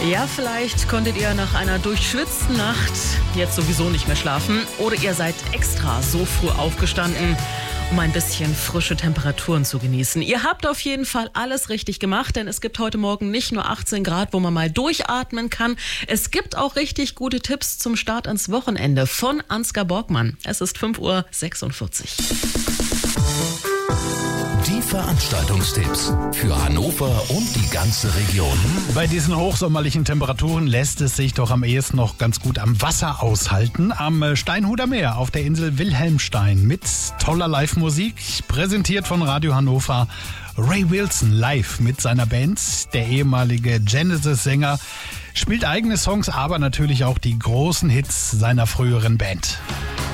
Ja, vielleicht konntet ihr nach einer durchschwitzten Nacht jetzt sowieso nicht mehr schlafen oder ihr seid extra so früh aufgestanden, um ein bisschen frische Temperaturen zu genießen. Ihr habt auf jeden Fall alles richtig gemacht, denn es gibt heute Morgen nicht nur 18 Grad, wo man mal durchatmen kann. Es gibt auch richtig gute Tipps zum Start ins Wochenende von Ansgar Borgmann. Es ist 5:46 Uhr. Die Veranstaltungstipps für Hannover und die ganze Region. Bei diesen hochsommerlichen Temperaturen lässt es sich doch am ehesten noch ganz gut am Wasser aushalten. Am Steinhuder Meer auf der Insel Wilhelmstein mit toller Live-Musik, präsentiert von Radio Hannover. Ray Wilson live mit seiner Band, der ehemalige Genesis-Sänger, spielt eigene Songs, aber natürlich auch die großen Hits seiner früheren Band.